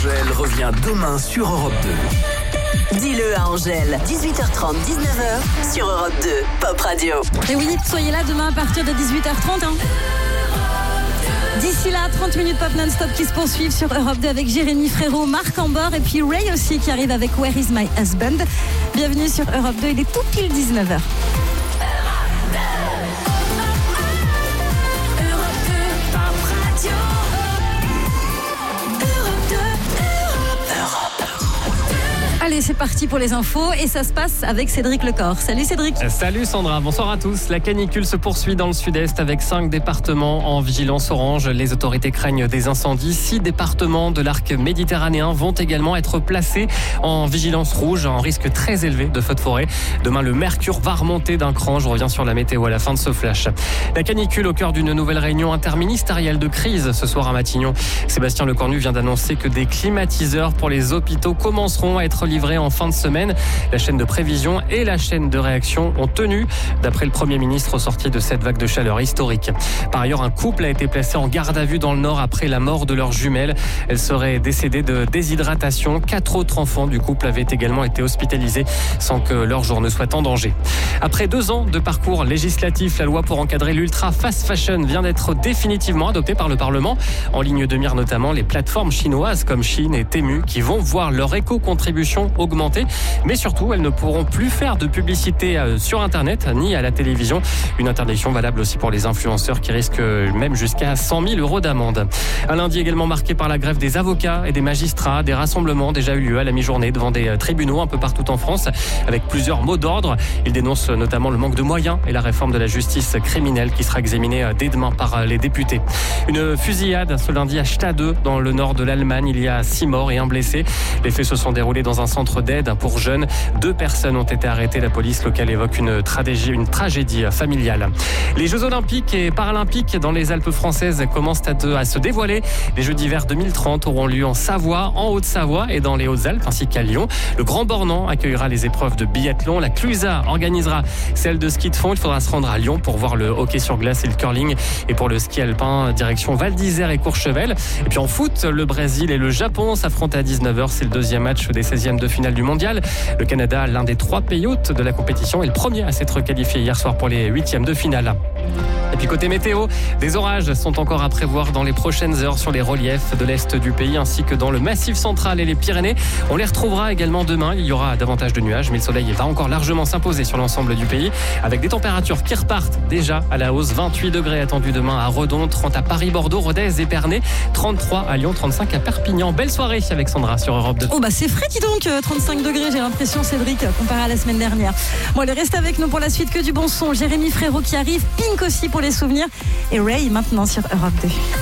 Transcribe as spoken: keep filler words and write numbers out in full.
Angèle revient demain sur Europe deux. Dis-le à Angèle, dix-huit heures trente, dix-neuf heures sur Europe deux, Pop Radio. Et oui, soyez là demain à partir de dix-huit heures trente. Hein. D'ici là, trente minutes pop non-stop qui se poursuivent sur Europe deux avec Jérémy Frérot, Marc Ambor et puis Ray aussi qui arrive avec Where is my husband. Bienvenue sur Europe deux, il est tout pile dix-neuf heures. Allez, c'est parti pour les infos et ça se passe avec Cédric Lecor. Salut Cédric. Salut Sandra, bonsoir à tous. La canicule se poursuit dans le sud-est avec cinq départements en vigilance orange. Les autorités craignent des incendies. Six départements de l'arc méditerranéen vont également être placés en vigilance rouge, en risque très élevé de feux de forêt. Demain, le mercure va remonter d'un cran. Je reviens sur la météo à la fin de ce flash. La canicule au cœur d'une nouvelle réunion interministérielle de crise ce soir à Matignon. Sébastien Lecornu vient d'annoncer que des climatiseurs pour les hôpitaux commenceront à être livrés en fin de semaine. La chaîne de prévision et la chaîne de réaction ont tenu, d'après le Premier ministre sorti de cette vague de chaleur historique. Par ailleurs, un couple a été placé en garde à vue dans le Nord après la mort de leur jumelle. Elle serait décédée de déshydratation. Quatre autres enfants du couple avaient également été hospitalisés sans que leur jour ne soit en danger. Après deux ans de parcours législatif, la loi pour encadrer l'ultra fast fashion vient d'être définitivement adoptée par le Parlement. En ligne de mire notamment les plateformes chinoises comme Shein et Temu qui vont voir leur éco-contribution augmenter, mais surtout elles ne pourront plus faire de publicité sur internet ni à la télévision. Une interdiction valable aussi pour les influenceurs qui risquent même jusqu'à cent mille euros d'amende. Un lundi également marqué par la grève des avocats et des magistrats. Des rassemblements ont déjà eu lieu à la mi-journée devant des tribunaux un peu partout en France avec plusieurs mots d'ordre. Ils dénoncent notamment le manque de moyens et la réforme de la justice criminelle qui sera examinée dès demain par les députés. Une fusillade ce lundi à Stade dans le nord de l'Allemagne. Il y a six morts et un blessé. Les faits se sont déroulés dans un centre d'aide pour jeunes. Deux personnes ont été arrêtées. La police locale évoque une tragédie, une tragédie familiale. Les Jeux Olympiques et Paralympiques dans les Alpes françaises commencent à, de, à se dévoiler. Les Jeux d'hiver deux mille trente auront lieu en Savoie, en Haute-Savoie et dans les Hautes-Alpes ainsi qu'à Lyon. Le Grand Bornand accueillera les épreuves de biathlon. La Clusa organisera celle de ski de fond. Il faudra se rendre à Lyon pour voir le hockey sur glace et le curling. Et pour le ski alpin, direction Val d'Isère et Courchevel. Et puis en foot, le Brésil et le Japon s'affrontent à dix-neuf heures. C'est le deuxième match des seizièmes de finale du mondial. Le Canada, l'un des trois pays hôtes de la compétition, est le premier à s'être qualifié hier soir pour les huitièmes de finale. Et puis côté météo, des orages sont encore à prévoir dans les prochaines heures sur les reliefs de l'est du pays ainsi que dans le Massif central et les Pyrénées. On les retrouvera également demain. Il y aura davantage de nuages, mais le soleil va encore largement s'imposer sur l'ensemble du pays avec des températures qui repartent déjà à la hausse. vingt-huit degrés attendus demain à Redon, trente à Paris, Bordeaux, Rodez, Épernay, trente-trois à Lyon, trente-cinq à Perpignan. Belle soirée avec Sandra sur Europe deux. Oh bah c'est frais, dis donc, trente-cinq degrés, j'ai l'impression, Cédric, comparé à la semaine dernière. Bon, allez, reste avec nous pour la suite, que du bon son. Jérémy Frérot qui arrive, Pink aussi pour les souvenirs et Ray maintenant sur Europe deux.